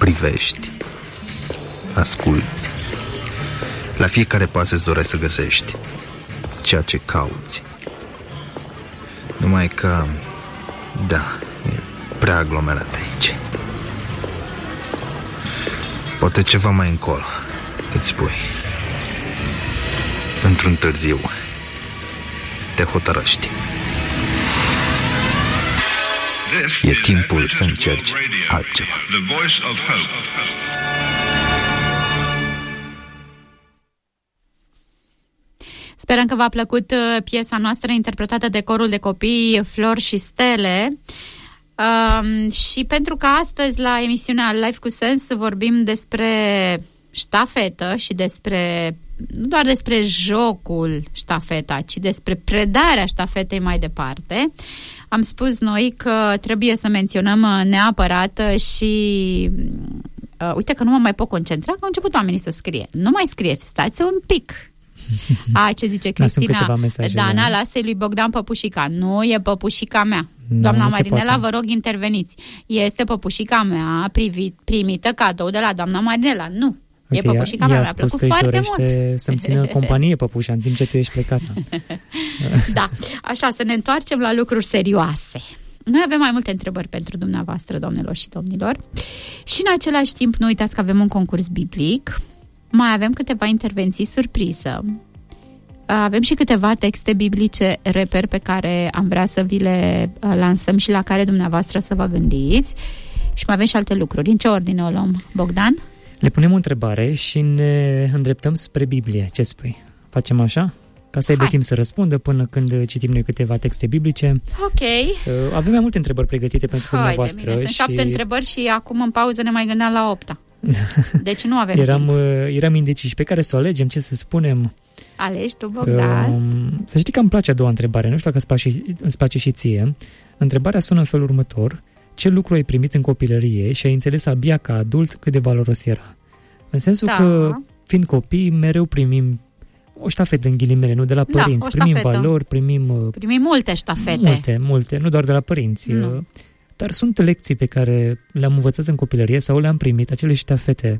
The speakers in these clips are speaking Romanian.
privești, asculți. La fiecare pas îți dorești să găsești ceea ce cauți. Numai că, da, e prea aglomerat aici. Poate ceva mai încolo, îți spui. Într-un târziu te hotărăști. E timpul să încerci altceva. Sperăm că v-a plăcut piesa noastră interpretată de corul de copii Flori și Stele. Și pentru că astăzi la emisiunea Life cu Sens vorbim despre ștafetă și nu doar despre jocul ștafeta, ci despre predarea ștafetei mai departe, am spus noi că trebuie să menționăm neapărat și uite că nu mă mai pot concentra, că au început oamenii să scrie. Nu mai scrieți, stați un pic. Ce zice Cristina? Dana, lasă-i lui Bogdan păpușica. Nu e păpușica mea. Doamna Marinela, vă rog, interveniți. Este păpușica mea primită cadou de la doamna Marinela. Nu. Uite, e păpușica mea. Mi-a plăcut foarte mult. Să-mi țină companie păpușa în timp ce tu ești plecată. Da, așa, să ne întoarcem la lucruri serioase. Noi avem mai multe întrebări pentru dumneavoastră, doamnelor și domnilor. Și în același timp, nu uitați că avem un concurs biblic. Mai avem câteva intervenții surpriză. Avem și câteva texte biblice reper pe care am vrea să vi le lansăm și la care dumneavoastră să vă gândiți. Și mai avem și alte lucruri. În ce ordine o luăm, Bogdan? Le punem o întrebare și ne îndreptăm spre Biblie. Ce spui? Facem așa? Ca să aibă timp să răspundă până când citim noi câteva texte biblice. Ok. Avem mai multe întrebări pregătite pentru dumneavoastră. Sunt 7 întrebări și acum în pauză ne mai gândeam la 8-a. Deci nu avem Eram indeciși pe care să o alegem, ce să spunem. Alegi tu, Bogdan. Să știi că îmi place a doua întrebare, nu știu dacă îți place și ție. Întrebarea sună în felul următor: ce lucru ai primit în copilărie și ai înțeles abia ca adult cât de valoros era? În sensul că, fiind copii, mereu primim o ștafetă în ghilimele, nu de la părinți. Primim valori, primim multe ștafete. Multe, nu doar de la părinți. Dar sunt lecții pe care le-am învățat în copilărie sau le-am primit, acele ștafete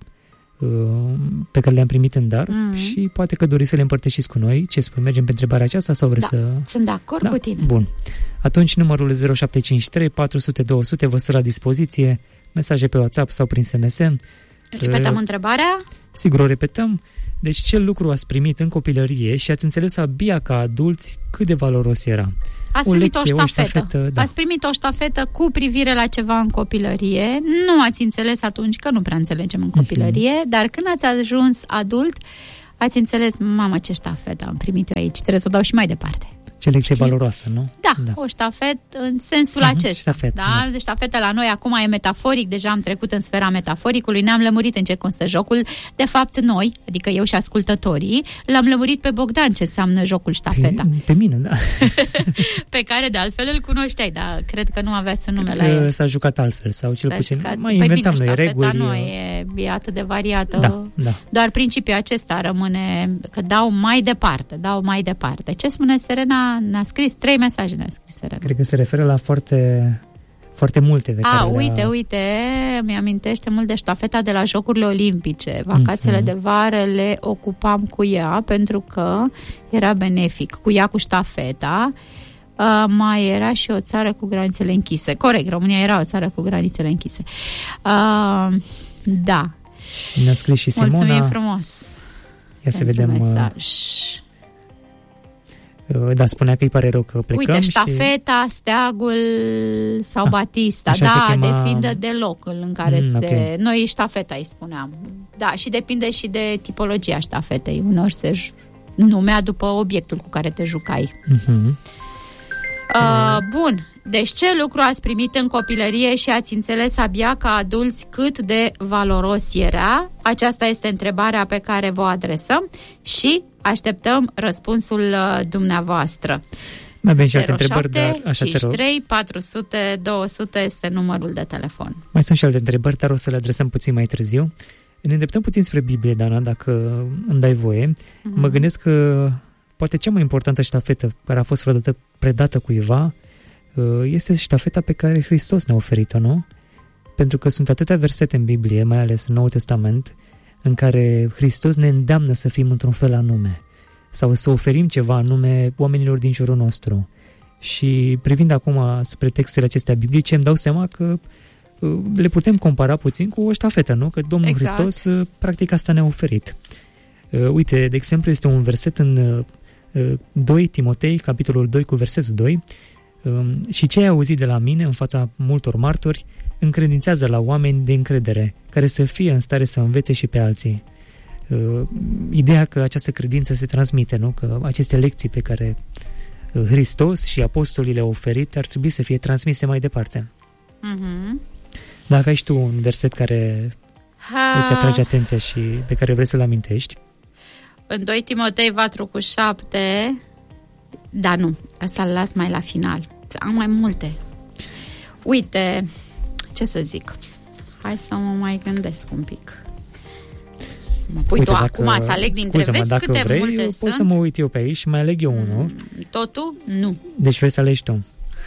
pe care le-am primit în dar și poate că doriți să le împărtășiți cu noi. Ce spui? Mergem pe întrebarea aceasta sau vreți să... Sunt de acord cu tine. Bun. Atunci numărul 0753 400 200 vă stă la dispoziție, mesaje pe WhatsApp sau prin SMS. Repetăm întrebarea? Sigur, o repetăm. Deci ce lucru ați primit în copilărie și ați înțeles abia ca adulți cât de valoros era? Ați primit o ștafetă. Ați primit o ștafetă cu privire la ceva în copilărie. Nu ați înțeles atunci, că nu prea înțelegem în copilărie, dar când ați ajuns adult, ați înțeles, mamă, ce ștafetă am primit eu aici, trebuie să o dau și mai departe. Ce lecție valoroasă, nu? Da, o ștafetă în sensul acesta. De ștafetă la noi acum e metaforic, deja am trecut în sfera metaforicului, ne-am lămurit în ce constă jocul. De fapt, noi, adică eu și ascultătorii, l-am lămurit pe Bogdan ce înseamnă jocul ștafeta. Pe mine, da. Pe care de altfel îl cunoșteai, dar cred că nu aveți un nume la el. S-a jucat altfel sau cel puțin. Mai inventam noi reguli. Nu e atât de variată. Da. Doar principiul acesta rămâne, că dau mai departe. Ce spune Serena? Ne-a scris 3 mesaje, ne-a scris Serena. Cred că se referă la foarte, foarte multe. Uite, mi-amintește mult de ștafeta de la Jocurile Olimpice. Vacațiile de vară le ocupam cu ea pentru că era benefic. Cu ea, cu ștafeta, mai era și o țară cu granițele închise. Corect, România era o țară cu granițele închise. Da. Ne-a scris și Simona. Mulțumim frumos. Ia să vedem mesaj. Da, spunea că îi pare rău că plecăm. Uite, ștafeta, steagul sau batista. Da, depinde de locul în care Noi ștafeta îi spuneam. Da, și depinde și de tipologia ștafetei. Uneori se numea după obiectul cu care te jucai. Bun. Deci ce lucru ați primit în copilărie și ați înțeles abia ca adulți cât de valoros era? Aceasta este întrebarea pe care vă adresăm și așteptăm răspunsul dumneavoastră. Mai avem și alte întrebări, dar așa 53 400 200 este numărul de telefon. Mai sunt și alte întrebări, dar o să le adresăm puțin mai târziu. Ne îndreptăm puțin spre Biblie, Dana, dacă îmi dai voie. Mă gândesc că poate cea mai importantă ștafetă care a fost vreodată predată cuiva este ștafeta pe care Hristos ne-a oferit-o, nu? Pentru că sunt atâtea versete în Biblie, mai ales în Noul Testament, în care Hristos ne îndeamnă să fim într-un fel anume sau să oferim ceva anume oamenilor din jurul nostru. Și privind acum spre textele acestea biblice, îmi dau seama că le putem compara puțin cu o ștafetă, nu? Că Domnul Hristos practic asta ne-a oferit. Uite, de exemplu, este un verset în 2 Timotei, capitolul 2 cu versetul 2, și ce ai auzit de la mine în fața multor martori, încredințează la oameni de încredere, care să fie în stare să învețe și pe alții. Ideea că această credință se transmite, nu? Că aceste lecții pe care Hristos și apostolii le-au oferit ar trebui să fie transmise mai departe. Dacă ai și tu un verset care îți atrage atenția și pe care vrei să-l amintești. În 2 Timotei 4:7, dar nu, asta îl las mai la final. Am mai multe. Uite, ce să zic? Hai să mă mai gândesc un pic. Mă pui tu acum să aleg dintre, vezi câte vrei, multe pot sunt? Să mă uit eu pe aici și mai aleg eu unul. Totul? Nu. Deci vrei să alegi tu.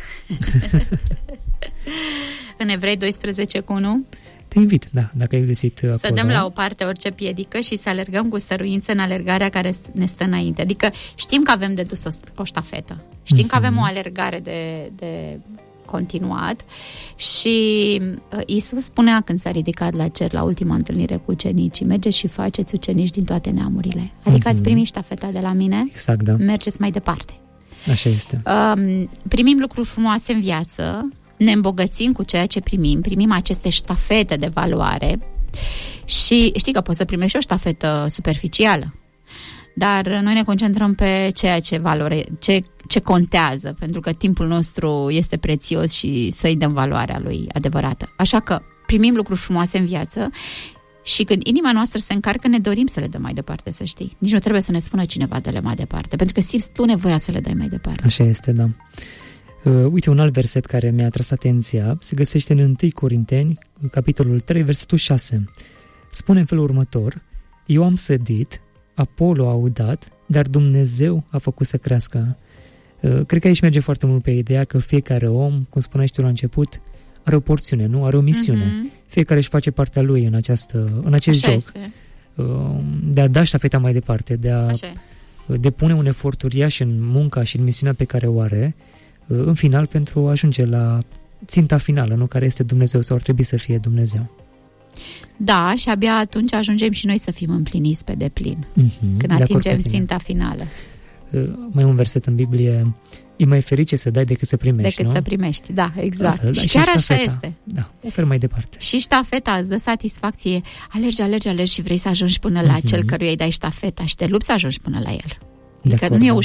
În Evrei 12:1. Te invit, da, dacă ai găsit acolo. Să dăm la o parte orice piedică și să alergăm cu stăruință în alergarea care ne stă înainte. Adică știm că avem de dus o ștafetă. Știm că avem o alergare de continuat și Iisus spunea când s-a ridicat la cer la ultima întâlnire cu ucenicii: mergeți și faceți ucenici din toate neamurile. Adică ați primit ștafeta de la mine, exact, da. Mergeți mai departe. Așa este. Primim lucruri frumoase în viață, ne îmbogățim cu ceea ce primim aceste ștafete de valoare și știi că poți să primești o ștafetă superficială, dar noi ne concentrăm pe ceea ce contează, pentru că timpul nostru este prețios și să-i dăm valoarea lui adevărată. Așa că primim lucruri frumoase în viață și când inima noastră se încarcă, ne dorim să le dăm mai departe, să știi. Nici nu trebuie să ne spună cineva de le mai departe, pentru că simți tu nevoia să le dai mai departe. Așa este, da. Uite, un alt verset care mi-a atras atenția se găsește în 1 Corinteni, capitolul 3, versetul 6. Spune în felul următor: eu am sădit, Apollo a udat, dar Dumnezeu a făcut să crească. Cred că aici merge foarte mult pe ideea că fiecare om, cum spuneai tu la început, are o porțiune, nu? Are o misiune. Fiecare își face partea lui în acest Așa joc. este. De a da ștafeta mai departe, de a depune un efort uriaș în munca și în misiunea pe care o are, în final, pentru a ajunge la ținta finală, nu? Care este Dumnezeu sau ar trebui să fie Dumnezeu. Da, și abia atunci ajungem și noi să fim împliniți pe deplin, când atingem ținta finală. Mai un verset în Biblie: e mai ferice să dai decât să primești, să primești, da, exact. Fel, și chiar așa este. Da, ofer mai departe. Și ștafeta îți dă satisfacție. Alergi și vrei să ajungi până la cel căruia îi dai ștafeta și te lupți să ajungi până la el. Adică nu e